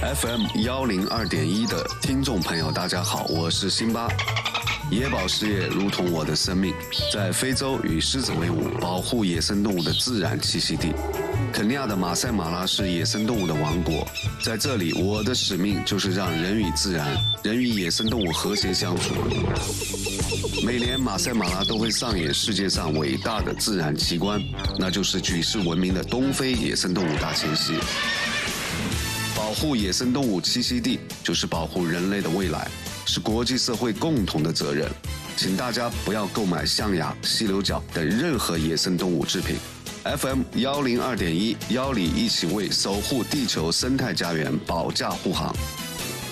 FM102.1的听众朋友，大家好，我是辛巴。野保事业如同我的生命，在非洲与狮子为伍，保护野生动物的自然栖息地。肯尼亚的马赛马拉是野生动物的王国，在这里，我的使命就是让人与自然、人与野生动物和谐相处。每年马赛马拉都会上演世界上伟大的自然奇观，那就是举世闻名的东非野生动物大迁徙。保护野生动物栖息地，就是保护人类的未来，是国际社会共同的责任。请大家不要购买象牙、犀牛角等任何野生动物制品。FM102.1，邀你一起为守护地球生态家园保驾护航。